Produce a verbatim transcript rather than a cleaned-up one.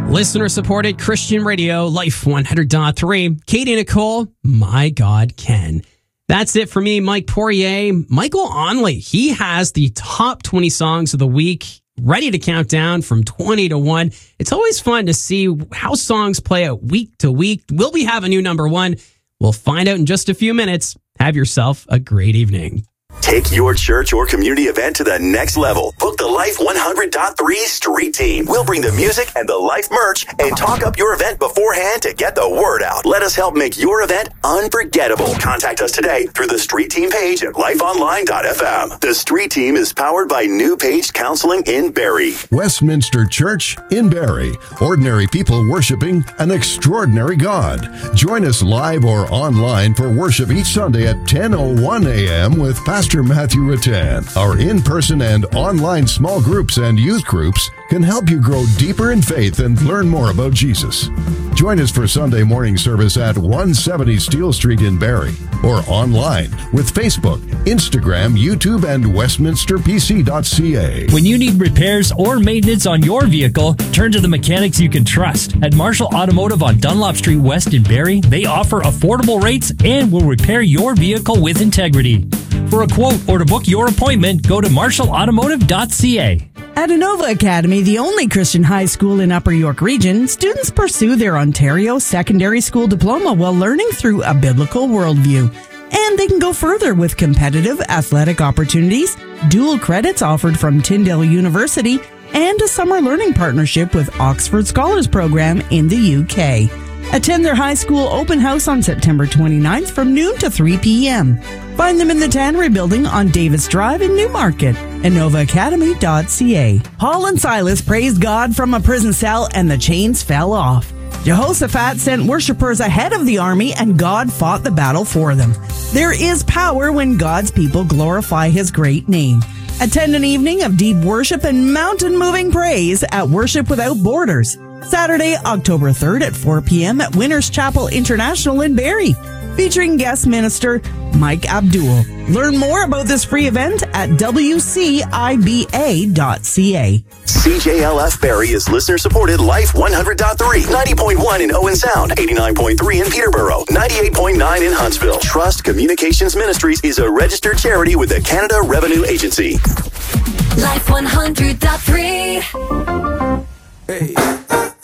Listener-supported Christian radio, Life one hundred point three. Katie Nicole, My God Can. That's it for me, Mike Poirier. Michael Onley, he has the top twenty songs of the week ready to count down from twenty to one. It's always fun to see how songs play out week to week. Will we have a new number one? We'll find out in just a few minutes. Have yourself a great evening. Take your church or community event to the next level. Book the Life one hundred point three Street Team. We'll bring the music and the Life merch and talk up your event beforehand to get the word out. Let us help make your event unforgettable. Contact us today through the Street Team page at life online dot f m. The Street Team is powered by New Page Counseling in Barrie. Westminster Church in Barrie. Ordinary people worshiping an extraordinary God. Join us live or online for worship each Sunday at ten oh one a.m. with Pastor Matthew Rattan. Our in-person and online small groups and youth groups can help you grow deeper in faith and learn more about Jesus. Join us for Sunday morning service at one seventy Steele Street in Barrie or online with Facebook, Instagram, YouTube, and westminster p c dot c a. When you need repairs or maintenance on your vehicle, turn to the mechanics you can trust. At Marshall Automotive on Dunlop Street West in Barrie, they offer affordable rates and will repair your vehicle with integrity. For a quote or to book your appointment, go to marshall automotive dot c a. At Inova Academy, the only Christian high school in Upper York Region, students pursue their Ontario Secondary School Diploma while learning through a biblical worldview. And they can go further with competitive athletic opportunities, dual credits offered from Tyndale University, and a summer learning partnership with Oxford Scholars Program in the U K. Attend their high school open house on September twenty-ninth from noon to three p.m. Find them in the Tannery Building on Davis Drive in Newmarket. Inova Academy dot c a. Paul and Silas praised God from a prison cell and the chains fell off. Jehoshaphat sent worshipers ahead of the army and God fought the battle for them. There is power when God's people glorify his great name. Attend an evening of deep worship and mountain-moving praise at Worship Without Borders. Saturday, October third at four p.m. at Winners Chapel International in Barrie, featuring guest minister Mike Abdul. Learn more about this free event at w c i b a dot c a. C J L F Barrie is listener-supported Life one hundred point three, ninety point one in Owen Sound, eighty-nine point three in Peterborough, ninety-eight point nine in Huntsville. Trust Communications Ministries is a registered charity with the Canada Revenue Agency. Life one hundred point three. Hey.